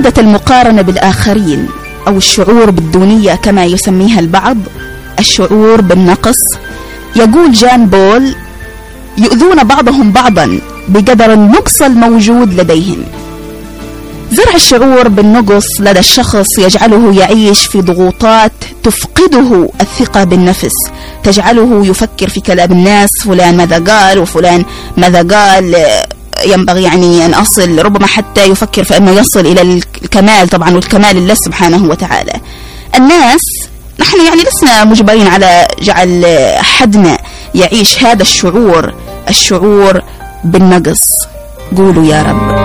زيادة المقارنة بالآخرين أو الشعور بالدونية كما يسميها البعض، الشعور بالنقص. يقول جان بول: يؤذون بعضهم بعضا بقدر النقص الموجود لديهم. زرع الشعور بالنقص لدى الشخص يجعله يعيش في ضغوطات تفقده الثقة بالنفس، تجعله يفكر في كلام الناس، فلان ماذا قال وفلان ماذا قال، ينبغي يعني أن أصل، ربما حتى يفكر في أنه يصل إلى الكمال، طبعا والكمال لله سبحانه وتعالى. الناس نحن يعني لسنا مجبرين على جعل حدنا يعيش هذا الشعور بالنقص. قولوا يا رب.